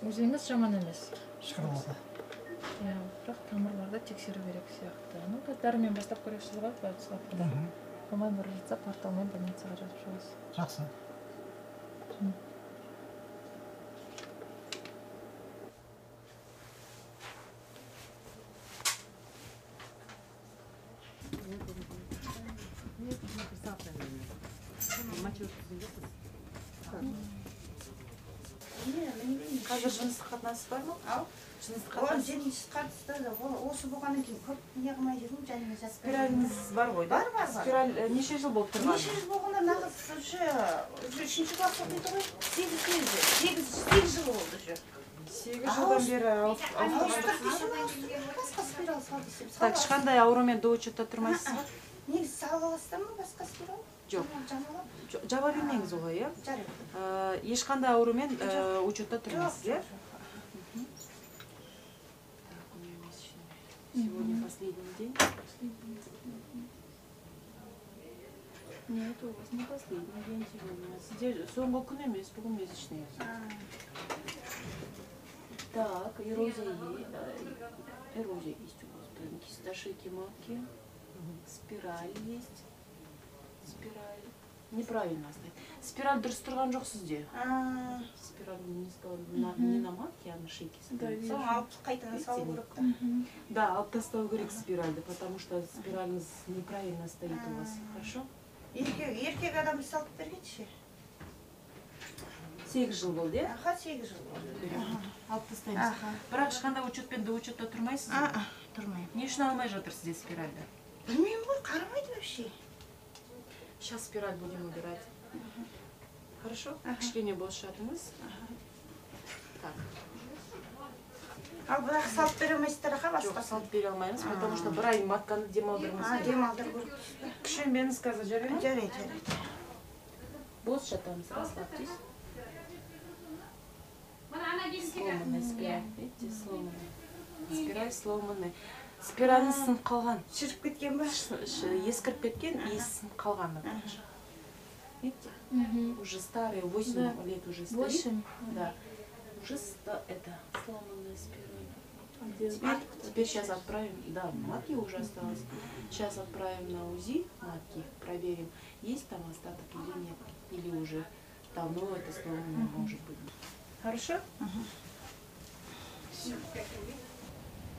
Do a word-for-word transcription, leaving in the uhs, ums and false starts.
Өзіңіз жаман емес. Шүкір Аллаға. Иә, бірақ тамырларды тексеру керек сияқты. Ну, дәрімен бастап көресіз ғой, Владиславда. Болмай бара жатса, порталмен больницаға жатып шығасыз. Жақсы. Қазір жыныстық қатынасы бар ма? Ау? Жыныстық қатынасы? Жыныстық қатынасы осы болғаннан кейін көп не қылмай жүрмін, жаныма жатып. Спираліңіз бар ғой, да? Бар, бар, бар. Спираль неше жыл болып тұрған? Неше жыл болғанда нағыз уже үшінші класс оқиды ғой? Сегіз сегіз жыл болды уже. Сегіз жылдан бері басқа спираль сал десем. Так, ешқандай аурумен до учетта тұрмайсыз ба? Негізі сала аласыздар ма басқа спираль? Жоқ. Жаба бермеңіз оған, иә? Жарайды. Ешқандай аурумен учетта тұрмайсыз, иә? Сегодня последний день. Нет, у вас не последний день сегодня. Соңғы күн емес, бүгін месячный. Так, эрозия эрозия есть у вас. Киста шейки матки, спираль есть. Спираль. Неправильно стоит. Спираль дұрыс тұрған жоқ сізде. Спираль не на матке, а на шейке. Соң алып қайтадан салу керек. Да, алып тастау керек спиральді, потому что спираліңіз неправильно стоит у вас. Хорошо? Еркек адамды салып бергенше. Сегіз жыл болды, е? Аха, сегіз жыл болды. Алып тастаймыз. Бірақ ешқандай учетпен до учетта тұрмайсыз? Тұрмайым. Не үшін алмай жатырсыз де спиральді? Білмеймін ғой, қарамайды вообще. Сейчас спираль будем убирать. Хорошо? Кішкене бос жатыңыз. Так. Ал бірақ салып бере алмайсыздар аға басқа? Жоқ, салып бере алмаймыз, потому что бір ай матканы демалдырыңыз. А, демалдыру керек. Күшенбеңіз қазір, жарай ма? Жарайды, жарайды. Бос жатамыз, расслабьтесь. Сломанный спираль, видите, сломанный. Спираль сломанный. Спираліңіз сынып қалған. Шіріп кеткен ба? Ескіріп кеткен, иіс сынып қалған. Видите? Уже старые, восемь лет уже стоит. восемь? Да. Уже это сломанная спираль. Теперь, теперь сейчас отправим, да, матки уже осталось. Сейчас отправим на УЗИ матки, проверим, есть там остаток или нет. Или уже давно это сломано может быть. Хорошо? Все.